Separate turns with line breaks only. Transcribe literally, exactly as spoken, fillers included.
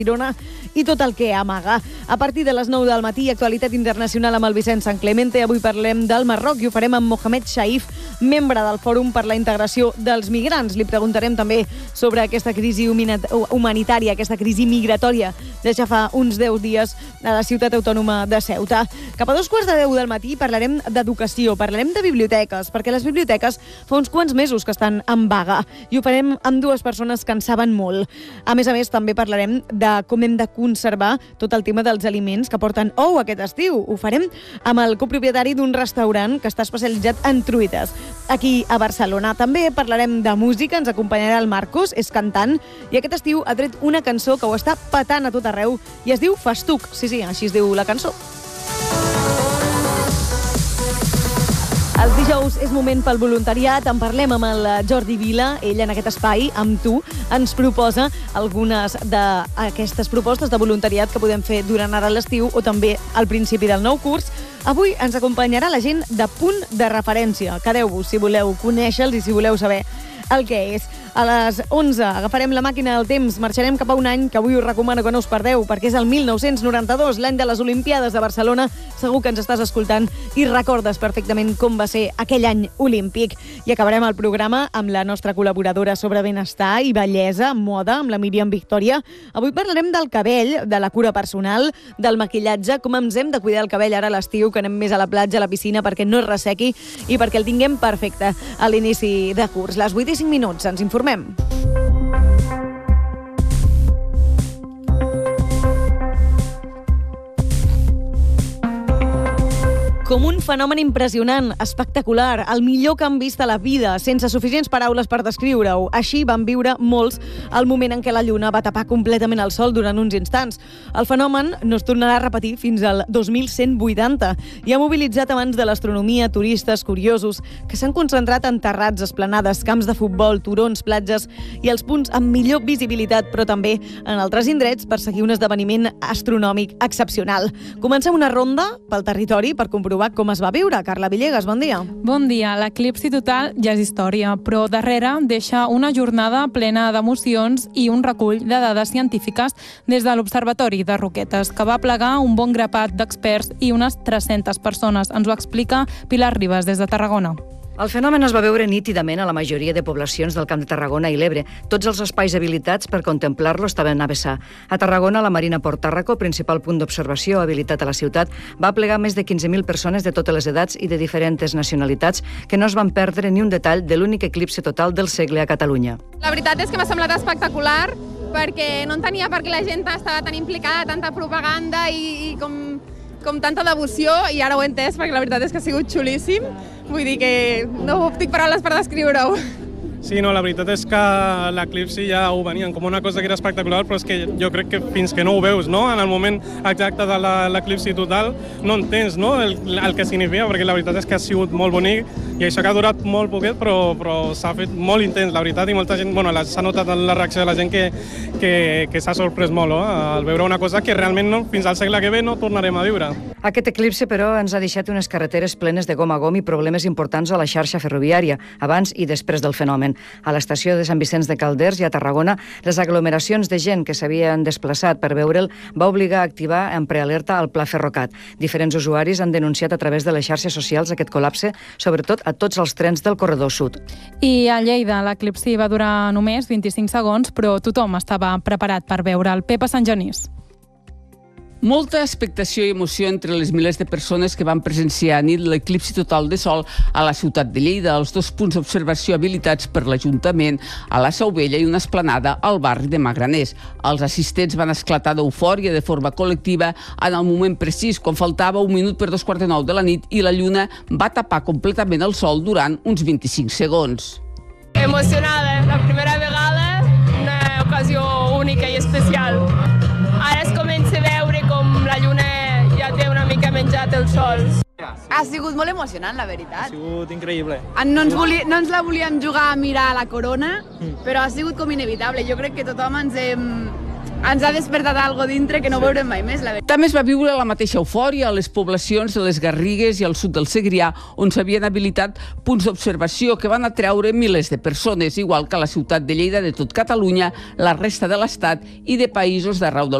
Girona i tot el que amaga. A partir de les nou del matí, actualitat internacional amb el Vicent San Clemente. Avui parlem del Marroc i ho farem amb Mohamed Shaif, membre del Fòrum per la Integració dels Migrants. Li preguntarem també sobre aquesta crisi humanitària, aquesta crisi migratòria de ja fa uns deu dies a la ciutat autònoma de Ceuta. Cap a dos quarts de deu del matí parlarem d'educació, parlarem de biblioteques, perquè les biblioteques fa uns quants mesos que estan en vaga i ho farem amb dues persones que en saben molt. A més a més, també parlarem de com hem de conservar tot el tema dels aliments que porten ou aquest estiu. Ho farem amb el copropietari d'un restaurant que està especialitzat en truites aquí a Barcelona. També parlarem de música, ens acompanyarà el Marcos, és cantant, i aquest estiu ha tret una cançó que ho està patant a tot arreu i es diu Festuc. Sí, sí, així es diu la cançó. Els dijous és moment pel voluntariat. En parlem amb el Jordi Vila. Ell, en aquest espai, amb tu, ens proposa algunes d'aquestes propostes de voluntariat que podem fer durant ara l'estiu o també al principi del nou curs. Avui ens acompanyarà la gent de Punt de Referència. Quedeu-vos si voleu conèixer-los i si voleu saber el que és. A les onze agafarem la màquina del temps, marxarem cap a un any que avui us recomano que no us perdeu, perquè és el mil nou-cents noranta-dos, l'any de les Olimpiades de Barcelona. Segur que ens estàs escoltant i recordes perfectament com va ser aquell any olímpic. I acabarem el programa amb la nostra col·laboradora sobre benestar i bellesa, moda, amb la Míriam Victòria. Avui parlarem del cabell, de la cura personal, del maquillatge, com ens hem de cuidar el cabell ara a l'estiu, que anem més a la platja, a la piscina, perquè no es ressequi i perquè el tinguem perfecte a l'inici de curs. Les vuit i cinc minuts, ens informem. Com un fenomen impressionant, espectacular, el millor que han vist a la vida, sense suficients paraules per descriure-ho. Així van viure molts el moment en què la lluna va tapar completament el sol durant uns instants. El fenomen no es tornarà a repetir fins al dos mil cent vuitanta i ha mobilitzat amants de l'astronomia, turistes, curiosos, que s'han concentrat en terrats, esplanades, camps de futbol, turons, platges i els punts amb millor visibilitat, però també en altres indrets per seguir un esdeveniment astronòmic excepcional. Comencem una ronda pel territori per comprovar com es va viure. Carla Villegas, bon dia.
Bon dia. L'eclipsi total ja és història, però darrere deixa una jornada plena d'emocions i un recull de dades científiques des de l'Observatori de Roquetes, que va plegar un bon grapat d'experts i unes tres-centes persones. Ens ho explica Pilar Ribas, des de Tarragona.
El fenomen es va veure nítidament a la majoria de poblacions del Camp de Tarragona i l'Ebre. Tots els espais habilitats per contemplar-lo estaven a vessar. A Tarragona, la Marina Port Tàrraco, principal punt d'observació habilitat a la ciutat, va plegar més de quinze mil persones de totes les edats i de diferents nacionalitats que no es van perdre ni un detall de l'únic eclipsi total del segle a Catalunya.
La veritat és que m'ha semblat espectacular perquè no entenia per què la gent estava tan implicada, tanta propaganda i, i com... com tanta devoció, i ara ho he entès perquè la veritat és que ha sigut xulíssim. Vull dir que no tinc paraules per descriure-ho.
Sí, no, la veritat és que l'eclipsi ja ho venien com una cosa que era espectacular, però és que jo crec que fins que no ho veus, no? En el moment exacte de l'eclipsi total, no entens, no? El, el que significa, perquè la veritat és que ha sigut molt bonic i això que ha durat molt poquet, però, però s'ha fet molt intens, la veritat, i molta gent, bueno, s'ha notat en la reacció de la gent que, que, que s'ha sorprès molt, no? Al veure una cosa que realment no, fins al segle que ve no tornarem a viure.
Aquest eclipsi, però, ens ha deixat unes carreteres plenes de gom a gom i problemes importants a la xarxa ferroviària, abans i després del fenomen. A l'estació de Sant Vicenç de Calders i a Tarragona, les aglomeracions de gent que s'havien desplaçat per veure'l va obligar a activar en prealerta el Pla Ferrocat. Diferents usuaris han denunciat a través de les xarxes socials aquest col·lapse, sobretot a tots els trens del corredor sud.
I a Lleida l'eclipsi va durar només vint-i-cinc segons, però tothom estava preparat per veure'l. Pepa Sant Genís.
Molta expectació i emoció entre les milers de persones que van presenciar a nit l'eclipsi total de sol a la ciutat de Lleida, als dos punts d'observació habilitats per l'Ajuntament, a la Seu Vella i una esplanada al barri de Magraners. Els assistents van esclatar d'eufòria de forma col·lectiva en el moment precís, quan faltava un minut per dos quarts de nou de la nit i la lluna va tapar completament el sol durant uns vint-i-cinc segons.
Emocionada, la primera vegada, una ocasió única i especial. Ara es comença a veure com la lluna ja té una mica menjat el sol.
Ha sigut molt emocionant, la veritat.
Ha sigut increïble.
No ens, voli, no ens la volíem jugar a mirar a la corona, però ha sigut com inevitable. Jo crec que tothom ens hem ens ha despertat algo dintre que no veurem mai més, la veritat.
També es va viure la mateixa eufòria a les poblacions de les Garrigues i al sud del Segrià, on s'havien habilitat punts d'observació que van atreure milers de persones, igual que a la ciutat de Lleida, de tot Catalunya, la resta de l'Estat i de països d'arreu del